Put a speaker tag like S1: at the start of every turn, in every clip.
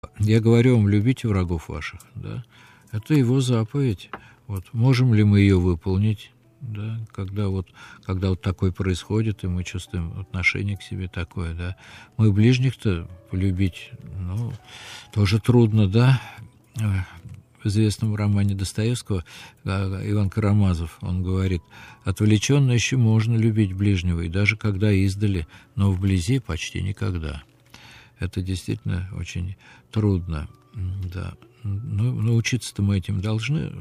S1: Я говорю вам, любите врагов ваших, да? Это его заповедь. Вот. Можем ли мы ее выполнить, да? Когда вот такое происходит, и мы чувствуем отношение к себе такое, да? Мы ближних-то полюбить, тоже трудно, да? В известном романе Достоевского Иван Карамазов, он говорит: отвлеченно еще можно любить ближнего, и даже когда издали, но вблизи почти никогда. Это действительно очень трудно, да. Но научиться-то мы этим должны,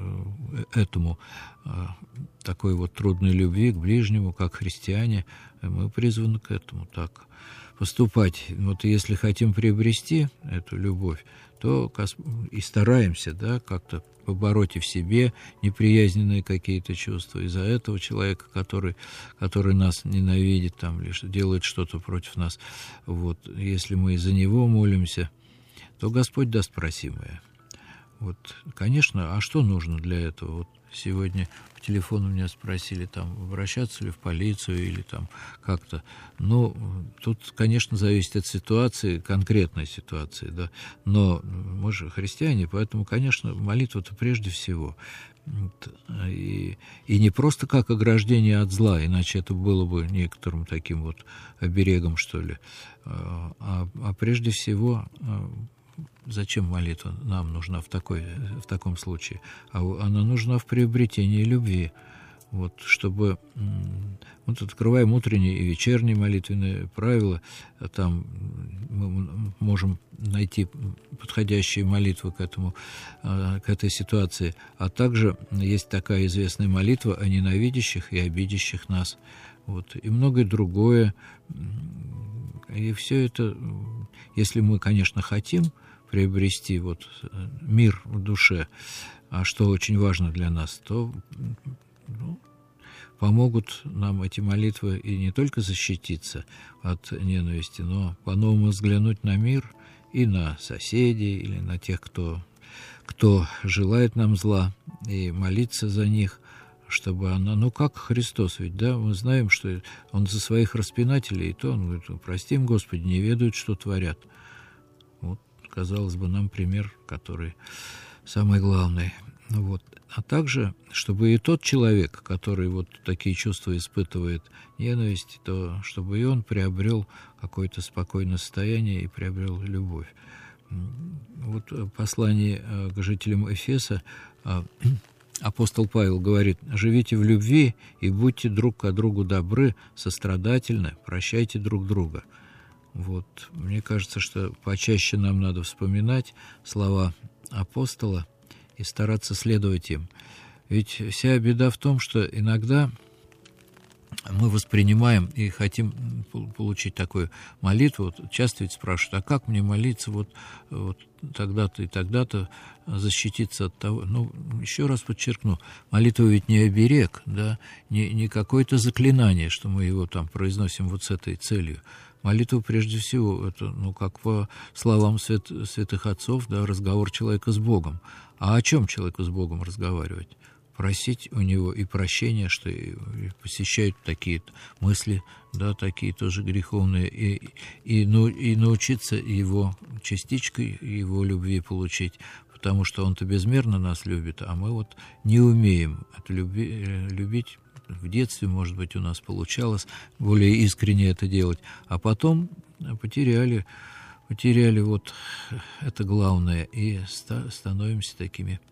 S1: такой вот трудной любви к ближнему, как христиане. Мы призваны к этому так поступать. Вот если хотим приобрести эту любовь, то и стараемся, да, как-то побороть и в себе неприязненные какие-то чувства из-за этого человека, который нас ненавидит, там, лишь делает что-то против нас. Вот. Если мы из-за него молимся, то Господь даст просимое. Вот, конечно, а что нужно для этого? Вот сегодня по телефону меня спросили, там, обращаться ли в полицию или там как-то. Тут, конечно, зависит от ситуации, конкретной ситуации, да. Но мы же христиане, поэтому, конечно, молитва-то прежде всего. И не просто как ограждение от зла, иначе это было бы некоторым таким вот оберегом, что ли. А прежде всего... Зачем молитва нам нужна в таком случае? Она нужна в приобретении любви. Вот, чтобы... Вот открываем утренние и вечерние молитвенные правила, там мы можем найти подходящие молитвы к этой ситуации. А также есть такая известная молитва о ненавидящих и обидящих нас. Вот, и многое другое. И все это, если мы, конечно, хотим приобрести вот мир в душе, а что очень важно для нас, то помогут нам эти молитвы и не только защититься от ненависти, но по-новому взглянуть на мир и на соседей, или на тех, кто желает нам зла, и молиться за них, чтобы она, как Христос, ведь, да, мы знаем, что Он за своих распинателей, и то Он говорит: прости им, Господи, не ведают, что творят. Вот, казалось бы, нам пример, который самый главный. Вот. А также, чтобы и тот человек, который вот такие чувства испытывает, ненависть, то чтобы и он приобрел какое-то спокойное состояние и приобрел любовь. Вот в послании к жителям Эфеса апостол Павел говорит: «Живите в любви и будьте друг к другу добры, сострадательны, прощайте друг друга». Вот. Мне кажется, что почаще нам надо вспоминать слова апостола и стараться следовать им. Ведь вся беда в том, что иногда мы воспринимаем и хотим получить такую молитву. Вот часто ведь спрашивают: а как мне молиться вот тогда-то и тогда-то, защититься от того? Еще раз подчеркну, молитва ведь не оберег, да, не какое-то заклинание, что мы его там произносим вот с этой целью. Молитва, прежде всего, это, как по словам святых отцов, да, разговор человека с Богом. А о чем человеку с Богом разговаривать? Просить у него и прощения, что и посещают такие мысли, да, такие тоже греховные, и научиться его частичкой его любви получить, потому что он-то безмерно нас любит, а мы вот не умеем эту любить. В детстве, может быть, у нас получалось более искренне это делать, а потом потеряли вот это главное, и становимся такими,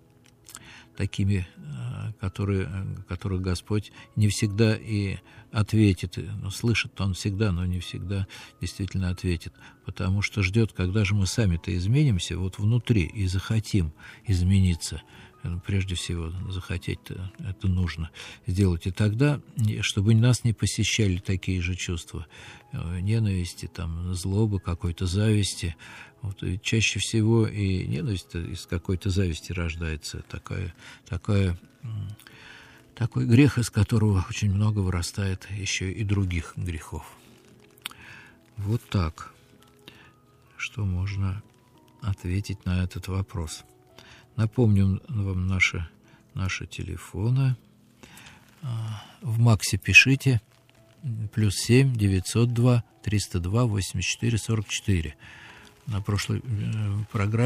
S1: которых Господь не всегда и ответит. Слышит Он всегда, но не всегда действительно ответит, потому что ждет, когда же мы сами-то изменимся вот внутри и захотим измениться. Прежде всего, захотеть-то это нужно сделать. И тогда, чтобы нас не посещали такие же чувства ненависти, там, злобы, какой-то зависти. Вот, и чаще всего и ненависть из какой-то зависти рождается. Такой грех, из которого очень много вырастает еще и других грехов. Вот так. Что можно ответить на этот вопрос? Напомню вам наши телефоны. В МАКСе пишите +7 902 302 84 44. на прошлой программе